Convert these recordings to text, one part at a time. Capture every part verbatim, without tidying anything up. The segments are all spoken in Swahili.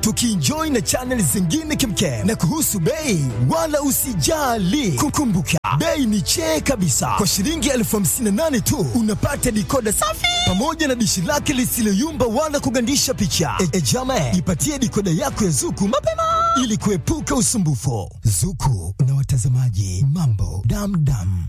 tukienjoy na channel zingine kemkem. Na kuhusu bei, wala usijali, kukumbuka bei ni che kabisa. Kwa shilingi elfu hamsini na nane tu unapata decoder safi pamoja na dishi lake lisiloyumba wala kugandisha picha. E, e jame, ipatie decoder yako ya Zuku mapema ili kuepuka usumbufu. Zuku na watazamaji, mambo damdam.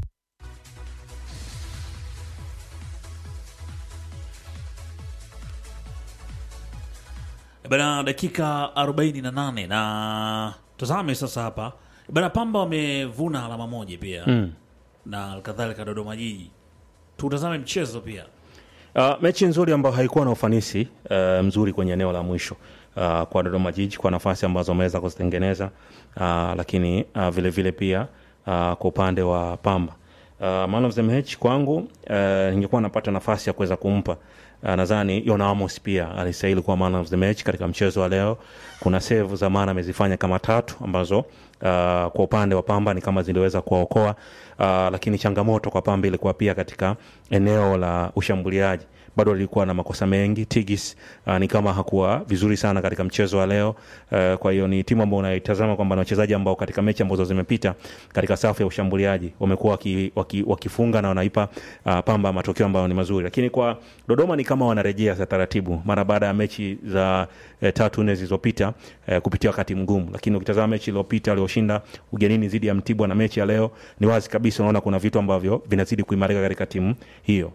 Bana, dakika arobaini na nane na tazame sasa hapa. Bana, Pamba wamevuna alama moja pia. Mm. Na kadhalika Dodoma Jiji. Tutazame mchezo pia. Uh, mechi nzuri ambayo haikuwa na ufanisi uh, mzuri kwenye eneo la mwisho uh, kwa Dodoma Jiji kwa nafasi ambazo wameweza kuzitengeneza, uh, lakini uh, vile vile pia uh, kwa upande wa Pamba uh, man of the match kwangu uh, ningekuwa napata nafasi ya kuweza kumpa Uh, nadhani Yona Amos pia alistahili kuwa man of the match katika mchezo wa leo. Kuna save za maana amezifanya kama tatu ambazo uh, kwa upande wa Pamba ni kama ziliweza kuwaokoa, uh, lakini changamoto kwa Pamba ilikuwa pia katika eneo la ushambuliaji. Bado alikuwa na makosa mengi. Tigis uh, ni kama hakuwa vizuri sana katika mchezo wa leo. Uh, kwa hiyo ni timu ambayo unaitazama kwamba na wachezaji ambao katika mechi ambazo zimepita katika safu ya ushambuliaji wamekuwa waki, waki, wakifunga na wanaipa uh, Pamba matokeo ambayo ni mazuri. Lakini kwa Dodoma ni kama wanarejea za taratibu mara baada ya mechi za eh, tatu nne zilizopita eh, kupitia wakati mgumu. Lakini ukitazama mechi iliyopita aliyoshinda ugenini dhidi ya Mtibwa na mechi ya leo, ni wazi kabisa unaona kuna vitu ambavyo vinazidi kuimarika katika timu hiyo.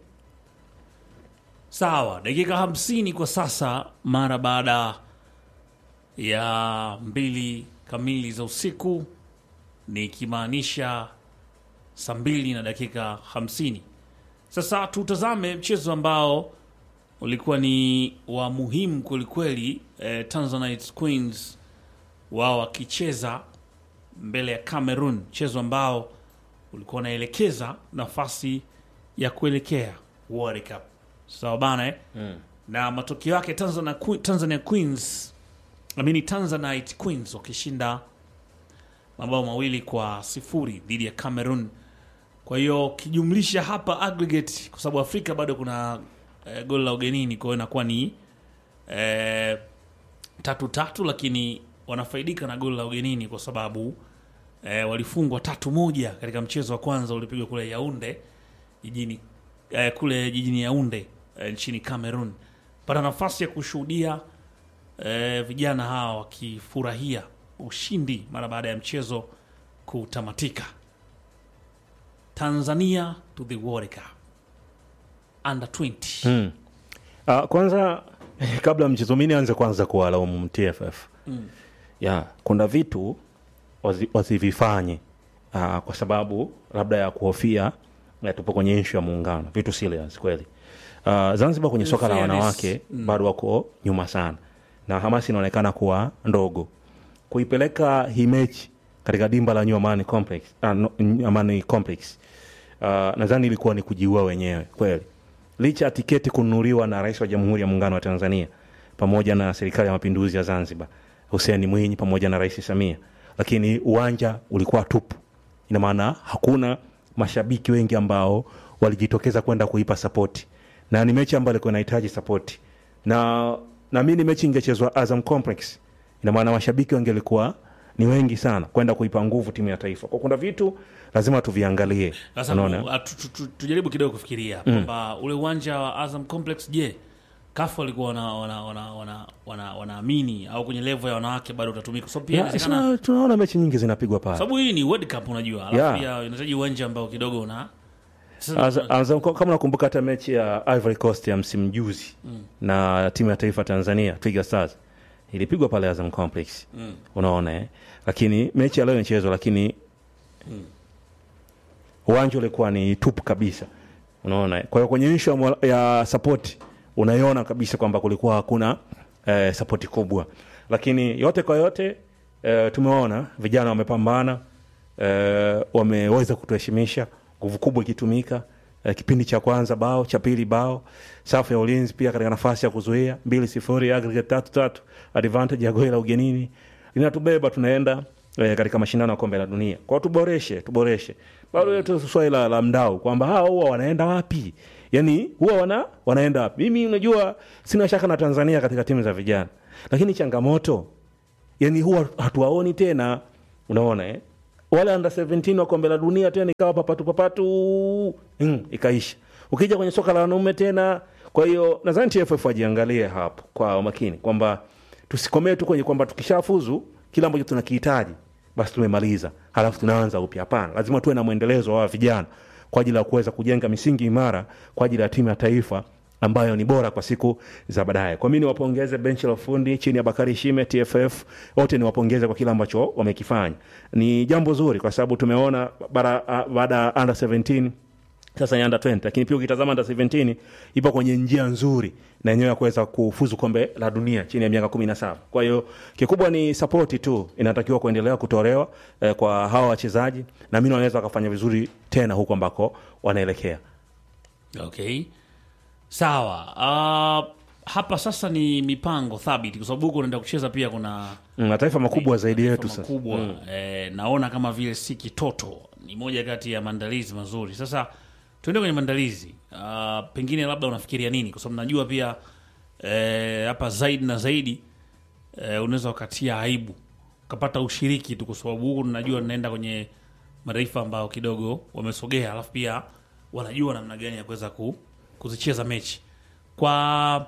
Sawa, dakika hamsini kwa sasa mara baada ya mbili kamili za usiku, ni kimaanisha saa mbili na dakika hamsini. Sasa tutazame mchezo ambao ulikuwa ni wa muhimu kwelikweli. eh, Tanzanite Queens wao wakicheza mbele ya Cameroon, mchezo ambao ulikuwa unaelekeza nafasi ya kuelekea World Cup. Sawa bana eh? Mm. Na matokeo yake Tanzania, Tanzania Queens amini Tanzanite Queens wakishinda mabao mawili kwa sifuri dhidi ya Cameroon. Kwa hiyo kijumlisha hapa aggregate, kwa sababu Afrika bado kuna e, goli la ugenini, kwa hiyo inakuwa ni e, tatu tatu, lakini wanafaidika na goli la ugenini kwa sababu e, walifungwa tatu moja katika mchezo wa kwanza ulipigwa kule Yaounde jijini e, kule jijini Yaounde e, nchini Cameroon. Pata nafasi ya kushuhudia e, vijana hawa wakifurahia ushindi mara baada ya mchezo kutamatika. Tanzania to the World Cup under twenty. Mm. Uh, kwanza kabla mchezo mimi nianze kwanza kuwalaumu T F F. Mm. Ya, kuna vitu wasivifanye uh, kwa sababu labda ya kuhofia ya tupo kwenye issue ya muungano. Vitu serious kweli. Uh, Zanzibar kwenye soka la wanawake mm. bado wako nyuma sana. Na hamasi inaonekana kuwa ndogo. Kuipeleka hii mechi katika dimba la New Amani Complex, uh, no, Amani Complex. Uh, nadhani ilikuwa ni kujiua wenyewe kweli. Licha ya tiketi kununuliwa na Rais wa Jamhuri ya Muungano wa Tanzania pamoja na Serikali ya Mapinduzi ya Zanzibar Hussein Mwinyi pamoja na Rais Samia, lakini uwanja ulikuwa tupu. Ina maana hakuna mashabiki wengi ambao walijitokeza kwenda kuipa support. Na ni mechi ambayo ilikuwa inahitaji support. Na na mimi mechi ingechezwa Azam Complex, ina maana mashabiki wangelikuwa ni wengi sana kwenda kuipa nguvu timu ya taifa. Kwa kuna vitu lazima tuviangalie. Unaona? Tujaribu kidogo kufikiria kwamba mm. ule uwanja wa Azam Complex, je, kafu walikuwa wana wana wana wana wana wanaamini au kwenye level ya wanawake bado utatumika? So pia inawezekana yeah, tunaona mechi nyingi zinapigwa pale. Sababu hii ni World Cup unajua. Alafu yeah. pia inahitaji uwanja ambao kidogo una Azam, kama nakumbuka hata mechi ya Ivory Coast ya msimu juzi mm. na timu ya taifa Tanzania Twiga Stars ilipigwa pale Azam Complex. Mm. Unaona eh? Lakini mechi ya leo inachezwa lakini mm. uwanja ulikuwa ni tupu kabisa. Unaona. Kwa hiyo kwenye issue ya support unaiona kabisa kwamba kulikuwa hakuna eh, support kubwa. Lakini yote kwa yote eh, tumeona vijana wamepambana, eh, wameweza kutuheshimisha, nguvu kubwa ikitumika. Eh, kipindi cha kwanza bao, cha pili bao, safu ya ulinzi pia katika nafasi ya kuzuia mbili sifuri, aggregate tatu tatu, advantage ya goli la ugenini linatubeba tunaenda eh, katika mashindano ya kombe la dunia. Kwa tuboreshe, tuboreshe. Bado yetu swali la, la mdau kwamba hao huwa wanaenda wapi? Yaani huwa wana wanaenda wapi? Mimi unajua sina shaka na Tanzania katika timu za vijana. lakini changamoto yani huwa hatuwaoni tena, unaona eh? Wale under seventeen wa kombe la dunia tena ikawa papatu papatu mm, ikaisha. Ukija kwenye soka la wanaume tena, kwa hiyo nadhani T F F wajiangalie hapo kwa makini kwamba tusikomee tu kwenye kwamba tukishafuzu kila ambacho tunakihitaji basi tumemaliza halafu tunaanza upya. Hapana, lazima tuwe na muendelezo wa vijana kwa ajili ya kuweza kujenga misingi imara kwa ajili ya timu ya taifa ambayo ni bora kwa siku za baadaye. Kwa mimi niwapongeze benchi la ufundi chini ya Bakari Shime, T F F, wote niwapongeze kwa kila ambacho wamekifanya. Ni jambo zuri kwa sababu tumeona baada ya under seventeen sasa ni under twenty, lakini pia ukitazama under seventeen ipo kwenye njia nzuri na yenyewe ya kuweza kufuzu kombe la dunia chini ya miaka kumi na saba. Kwa hiyo kikubwa ni support tu inatakiwa kuendelea kutolewa eh, kwa hawa wachezaji na mimi wanaweza kufanya vizuri tena huko ambako wanaelekea. Okay. Sawa. Uh, hapa sasa ni mipango thabiti kwa sababu huko unaenda kucheza pia kuna mataifa mm, makubwa zaidi yetu sasa. Makubwa. Mm. Eh, naona kama vile si kitoto. Ni moja kati ya maandalizi mazuri. Sasa tuende kwenye maandalizi. Uh, pengine labda unafikiria nini? Kwa sababu najua pia eh, hapa zaidi na zaidi eh, unaweza ukatia aibu. Ukapata ushiriki tu kwa sababu huko tunajua tunaenda kwenye mataifa ambao kidogo wamesogea, alafu pia wanajua namna gani ya kuweza ku, kuzicheza mechi. Kwa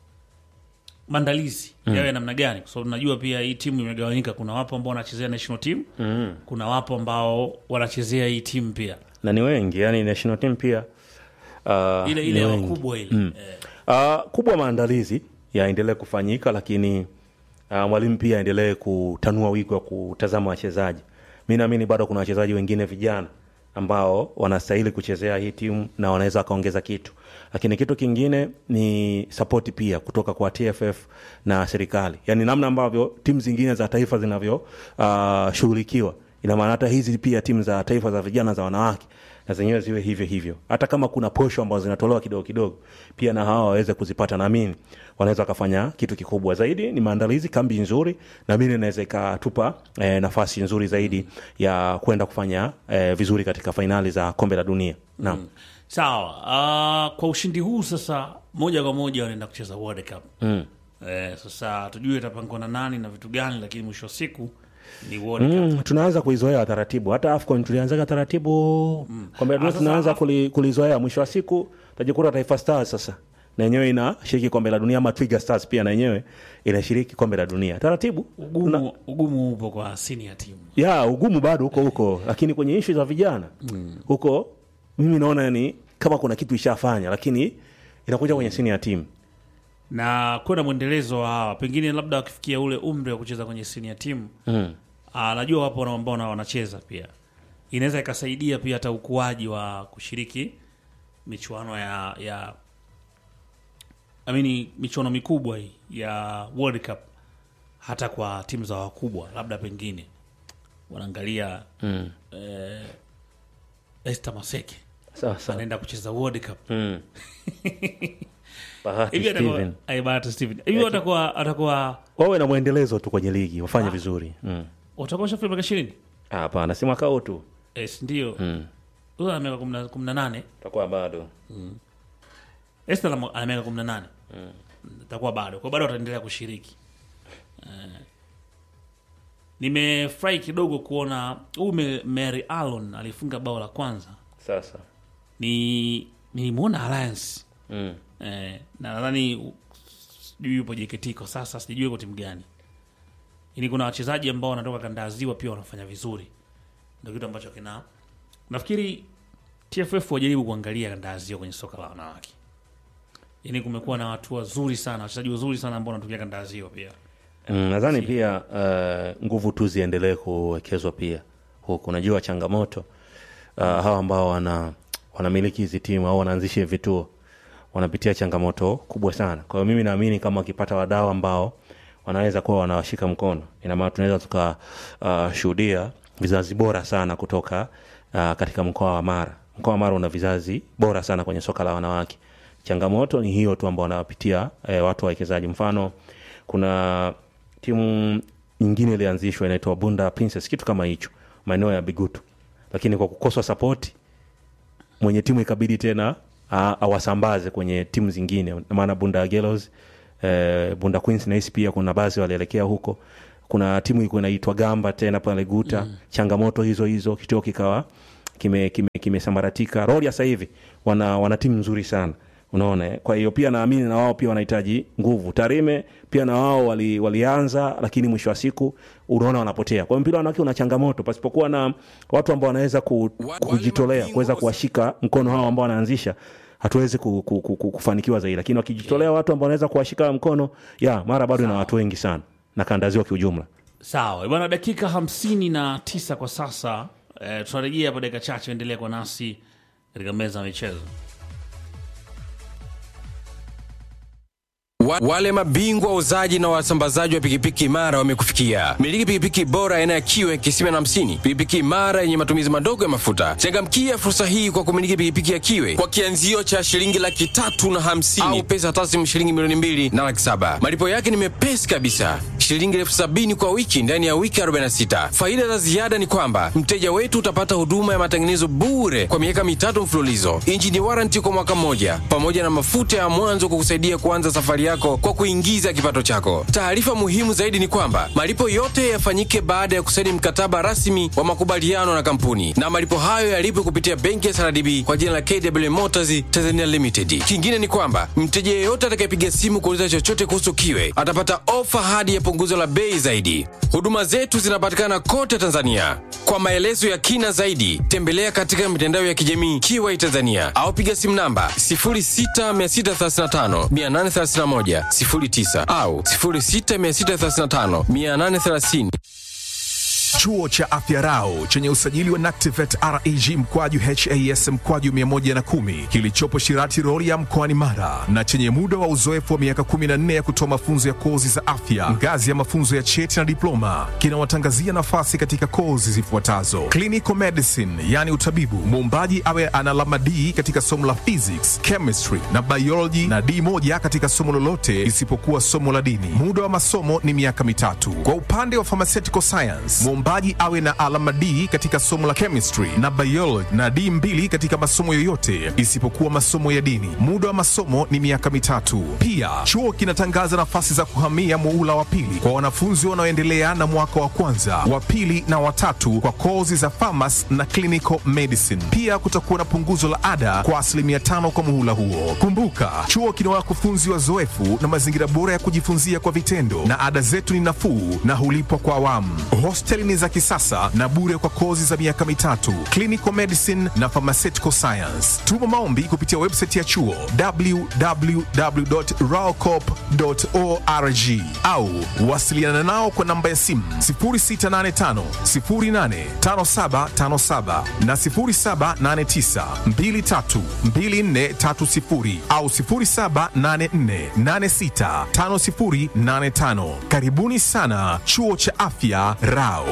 maandalizi mm. yawe namna gani? Kwa sababu najua pia hii timu imegawanyika, kuna wapo ambao wanachezea national team, mm. kuna wapo ambao wanachezea hii timu pia. Na ni wengi, yani national team pia uh, ile ile wakubwa ile. Mm. Eh. Uh, kubwa maandalizi yaendelee kufanyika, lakini uh, mwalimu pia aendelee kutanua wigo wa kutazama wachezaji. Mimi naamini bado kuna wachezaji wengine vijana ambao wanastahili kuchezea hii timu na wanaweza kaongeza kitu. Lakini kitu kingine ni support pia kutoka kwa T F F na serikali. Yaani namna ambavyo timu zingine za taifa zinavyo uh, shughulikiwa. Ina maana hata hizi pia timu za taifa za vijana za wanawake na zenyewe ziwe hivyo hivyo. Hata kama kuna posho ambazo zinatolewa kidogo kidogo, pia na hawa waweze kuzipata, na mimi wanaweza kufanya kitu kikubwa zaidi. Ni maandalizi, kambi nzuri, na mimi naweza ikatupa eh, nafasi nzuri zaidi ya kwenda kufanya eh, vizuri katika finali za kombe la dunia. Naam. Mm. Sawa. Uh, kwa ushindi huu sasa moja kwa moja wanaenda kucheza World Cup. Mm. Eh, sasa tujue itapangwa na nani na vitu gani, lakini mwisho siku ni World Cup. Mm, tunaanza kuizoea taratibu. Hata AFCON tulianza taratibu. Mm. Kombe la tunaanza kuli, kulizoea, mwisho wa siku tajikuta Taifa Stars sasa na yenyewe inashiriki kombe la dunia, ama Twiga Stars pia na yenyewe inashiriki kombe la dunia. Taratibu ugumu una... ugumu upo kwa senior team. Ya, ugumu bado huko huko, lakini kwenye issue za vijana mm. huko mimi naona ni kama kuna kitu ishafanya, lakini inakuja kwenye senior team. Na kuna mwendelezo wa pengine labda wakifikia ule umri wa kucheza kwenye senior team. Mm. Ah, najua wapo ambao wanacheza pia. Inaweza ikasaidia pia hata ukuaji wa kushiriki michuano ya ya I mean michuano mikubwa hii ya World Cup hata kwa timu za wakubwa, labda pengine wanaangalia mm. eh, Esther Maseke sasa anaenda kucheza World Cup. Mm. Bahati Steven. Ai Bahati Steven. Hiyo atakuwa atakuwa wawe na muendelezo tu kwenye ligi, wafanye vizuri. Mm. Utakuwa shafi miaka ishirini? Ah, hapana, si mwaka huu tu. Yes, ndio. Mm. Huyo ana miaka kumi na nane. Itakuwa bado. Mm. Esther ana miaka kumi na nane. Mm. Itakuwa bado. Kwa bado ataendelea kushiriki. Uh, nimefurahi kidogo kuona huyu Mary Allen alifunga bao la kwanza. Sasa ni nimeona Alliance. Mm. Eh, na nadhani sijui yupo J K T kwa sasa, sijui yuko timu gani. Ini kuna wachezaji ambao wanatoka kanda ya Ziwa pia wanafanya vizuri. Ndio kitu ambacho kina nafikiri T F F wajaribu kuangalia kanda ya Ziwa kwenye soka la wanawake. Yaani kumekuwa na watu wazuri sana, wachezaji wazuri sana ambao wanatokea kanda ya Ziwa pia. Mm, nadhani pia uh, nguvu tu ziendelee kuwekezwa pia huko. Unajua changamoto uh, hawa ambao wana wanamiliki hizi timu au wanaanzisha vituo wanapitia changamoto kubwa sana. Kwa hiyo mimi naamini kama wakipata wadau ambao wanaweza kuwa wanawashika mkono, ina maana tunaweza tukashuhudia uh, vizazi bora sana kutoka uh, katika mkoa wa Mara. Mkoa wa Mara una vizazi bora sana kwenye soka la wanawake. Changamoto ni hiyo tu ambao wanapitia eh, watu wawekezaji. Mfano kuna timu nyingine ilianzishwa inaitwa Bunda Princess, kitu kama hicho, maeneo ya Bigutu. Lakini kwa kukosa support mwenye timu ikabidi tena awasambaze kwenye timu zingine, maana Bunda Girls eh, Bunda Queens na pia kuna baadhi walielekea huko. Kuna timu iko inaitwa Gamba tena pale Guta, mm. changamoto hizo hizo, kituo kikawa kime kime kimesambaratika. Rorya sasa hivi wana wana timu nzuri sana, unaona. Kwa hiyo pia naamini na wao pia wanahitaji nguvu. Tarime pia na wao wali, walianza, lakini mwisho wa siku unaona wanapotea. Kwa hiyo mpira wanawake una changamoto, pasipokuwa na watu ambao wanaweza ku, kujitolea kuweza kuwashika mkono hao ambao wanaanzisha, hatuwezi ku, ku, ku, ku, kufanikiwa zaidi. Lakini wakijitolea watu ambao wanaweza kuwashika mkono, ya mara bado na watu wengi sana na kandaziwa kiujumla. Sawa bwana, dakika hamsini na tisa kwa sasa. E, tunarejea hapo dakika chache. Endelea kwa nasi katika meza ya michezo. Wale mabingwa wauzaji na wasambazaji wa pikipiki imara wamekufikia. Miliki pikipiki bora aina ya Kiwe kisima na hamsini, pikipiki imara yenye matumizi madogo ya mafuta. Changamkia fursa hii kwa kumiliki pikipiki ya Kiwe kwa kianzio cha shilingi laki tatu na hamsini au pesa taslimu shilingi milioni mbili na laki saba. Malipo yake ni mepesi kabisa, shilingi elfu sabini kwa wiki ndani ya wiki arobaini na sita. Faida za ziada ni kwamba mteja wetu utapata huduma ya matengenezo bure kwa miaka mitatu mfululizo, engine warranty kwa mwaka mmoja, pamoja na mafuta ya mwanzo kukusaidia kuanza safari yako kwa kuingiza kipato chako. Taarifa muhimu zaidi ni kwamba malipo yote yafanyike baada ya kusaini mkataba rasmi wa makubaliano na kampuni, na malipo hayo yalipwe kupitia benki ya S R D B kwa jina la K W Motors Tanzania Limited. Kingine ni kwamba mteja yeyote atakayepiga simu kuuliza chochote kuhusu Kiwe atapata ofa hadi ya punguzo la bei zaidi. Huduma zetu zinapatikana kote Tanzania. Kwa maelezo ya kina zaidi, tembelea katika mitandao ya kijamii Kiwe Tanzania au piga simu namba sifuri sita sita three tano nane three moja sifuri tisa au sifuri sita sita three tano nane three zero. Chuo cha Afya Rau chenye usajili wa NACTIVATE R E G mkwaju H A S mkwaju mia moja na kumi kilichopo Shirati Rorya mkoani Mara na chenye muda wa uzoefu wa miaka kumi na nne ya kutoa mafunzo ya kozi za afya ngazi ya mafunzo ya cheti na diploma kinawatangazia nafasi katika kozi zifuatazo: clinical medicine, yani utabibu, muombaji awe ana alama D katika somo la physics, chemistry na biology na D moja katika somo lolote isipokuwa somo la dini. Muda wa masomo ni miaka mitatu. Kwa upande wa pharmaceutical science, muombaji awe na alama D katika somo la chemistry na biology na D mbili katika masomo yoyote isipokuwa masomo ya dini. Muda wa masomo ni miaka mitatu. Pia chuo kinatangaza nafasi za kuhamia muhula wa pili kwa wanafunzi wanaoendelea na mwaka wa kwanza, wa pili na watatu kwa kozi za pharmacy na clinical medicine. Pia kutakuwa na punguzo la ada kwa asilimia tano kwa muhula huo. Kumbuka, chuo kina wakufunzi wazoefu na mazingira bora ya kujifunzia kwa vitendo, na ada zetu ni nafuu na hulipwa kwa awamu. Hosteli ni za kisasa na bure kwa kozi za miaka mitatu, clinical medicine na pharmaceutical science. Tuma maombi kupitia website ya chuo w w w dot raocop dot org au wasiliana nao kwa namba ya simu sifuri sita nane tano sifuri nane tano saba tano saba na sifuri saba nane tisa mbili tatu mbili nne tatu sifuri au sifuri saba nane nne nane sita tano sifuri nane tano. Karibuni sana Chuo cha Afya Rau.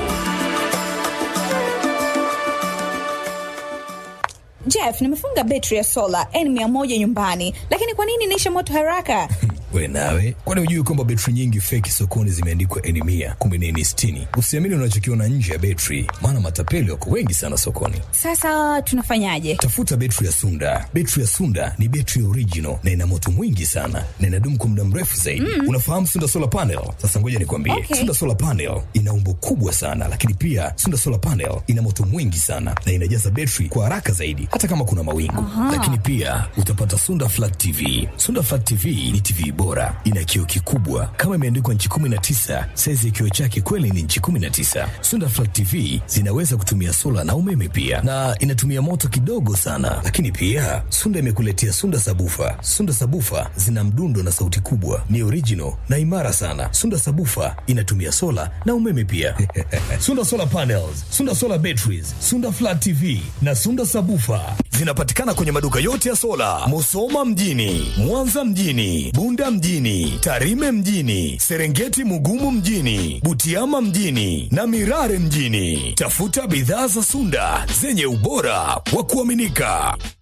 Jeff, nimefunga betri ya sola N mia moja nyumbani, lakini kwa nini inaisha moto haraka? We nawe, kwani hujui kwamba betri nyingi feki sokoni zimeandikwa N mia kumbe ni N sitini? Usiamini unachokiona nje ya betri, maana matapeli wako wengi sana sokoni. Sasa tunafanyaje? Tafuta betri ya Sunda. Betri ya Sunda ni betri original na ina moto mwingi sana na inadumu kwa muda mrefu zaidi. Mm. Unafahamu Sunda Solar Panel? Sasa ngoja nikwambie. Okay. Sunda Solar Panel ina umbo kubwa sana, lakini pia Sunda Solar Panel ina moto mwingi sana na inajaza betri kwa haraka zaidi hata kama kuna mawingu. Aha. Lakini pia utapata Sunda Flat T V. Sunda Flat T V ni T V bora, ina kioo kikubwa kama imeandikwa inchi kumi na tisa. Size ya kioo chake kweli ni inchi kumi na tisa. Sunda Flat T V zinaweza kutumia sola na umeme pia, na inatumia moto kidogo sana. Lakini pia Sunda imekuletea Sunda Sabufa. Sunda Sabufa zina mdundo na sauti kubwa, ni original na imara sana. Sunda Sabufa inatumia sola na umeme pia. Sunda Solar Panels, Sunda Solar Batteries, Sunda Flat T V na Sunda Sabufa zinapatikana kwenye maduka yote ya sola, Musoma mjini, Mwanza mjini, Bunda mjini, Tarime mjini, Serengeti Mugumu mjini, Butiama mjini na Mirare mjini. Tafuta bidhaa za Sunda zenye ubora wa kuaminika.